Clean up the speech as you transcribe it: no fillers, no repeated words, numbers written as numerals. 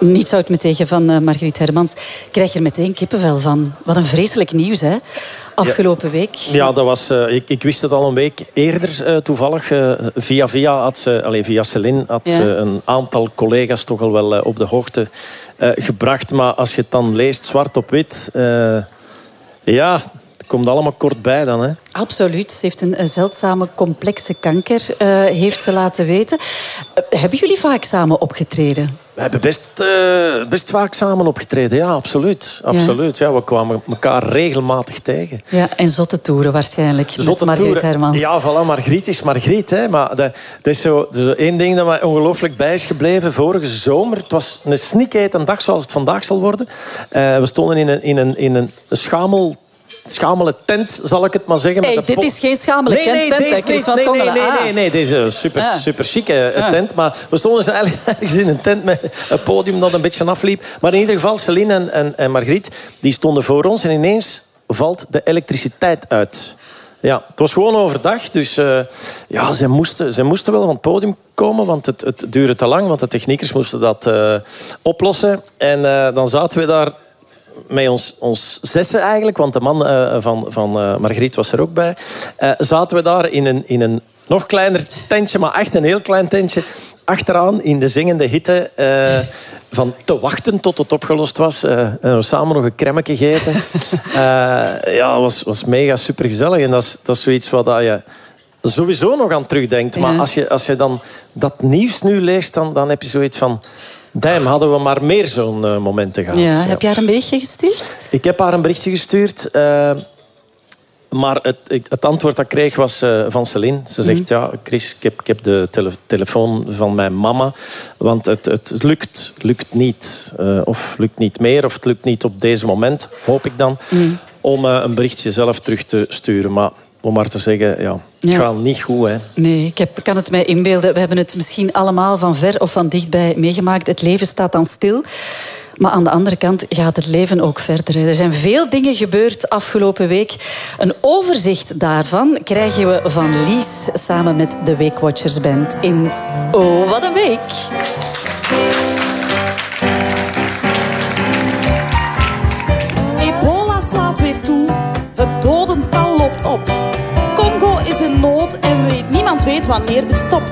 Niets houdt me tegen van Margriet Hermans. Ik krijg er meteen kippenvel van. Wat een vreselijk nieuws, hè? Afgelopen week. Ja, dat was, ik wist het al een week eerder toevallig. Via Céline had ze een aantal collega's toch al wel op de hoogte gebracht. Maar als je het dan leest, zwart op wit... het komt allemaal kort bij dan, hè? Waterloo. Ze heeft een zeldzame, complexe kanker, heeft ze laten weten. Hebben jullie vaak samen opgetreden? We hebben best vaak samen opgetreden, ja, absoluut. Ja, we kwamen elkaar regelmatig tegen. Ja, en zotte toeren waarschijnlijk, met Margriet Hermans. Ja, voilà, Margriet is Margriet. Hè. Maar dat is zo één ding dat mij ongelooflijk bij is gebleven. Vorige zomer, het was een snikhete dag zoals het vandaag zal worden. We stonden in een schamele tent, zal ik het maar zeggen. Hey, dit is geen schamele tent, Chris van Tongeren. Nee, deze is een super chique tent. Maar we stonden dus eigenlijk ergens in een tent met een podium dat een beetje afliep. Maar in ieder geval, Céline en Margriet, die stonden voor ons. En ineens valt de elektriciteit uit. Ja, het was gewoon overdag. Dus ze moesten wel van het podium komen, want het duurde te lang. Want de techniekers moesten dat oplossen. En dan zaten we daar... met ons zessen eigenlijk, want de man van Margriet was er ook bij. Zaten we daar in een nog kleiner tentje, maar echt een heel klein tentje. Achteraan in de zingende hitte van te wachten tot het opgelost was. We hebben samen nog een cremmetje gegeten. Het was mega supergezellig. En dat is zoiets wat je sowieso nog aan terugdenkt. Maar als je dan dat nieuws nu leest, dan heb je zoiets van... Damn, hadden we maar meer zo'n momenten gehad. Ja, heb je haar een berichtje gestuurd? Ik heb haar een berichtje gestuurd. Maar het antwoord dat ik kreeg was van Céline. Ze zegt, ja, Chris, ik heb de telefoon van mijn mama. Want het lukt niet. Of lukt niet meer. Of het lukt niet op deze moment, hoop ik dan. Om een berichtje zelf terug te sturen. Maar om maar te zeggen, het gaat niet goed. Hè. Nee, ik kan het mij inbeelden. We hebben het misschien allemaal van ver of van dichtbij meegemaakt. Het leven staat dan stil. Maar aan de andere kant gaat het leven ook verder. Er zijn veel dingen gebeurd afgelopen week. Een overzicht daarvan krijgen we van Lies samen met de Weekwatchers Band in Oh, wat een week. Ebola slaat weer toe. Het dodental loopt op. Congo is in nood en niemand weet wanneer dit stopt.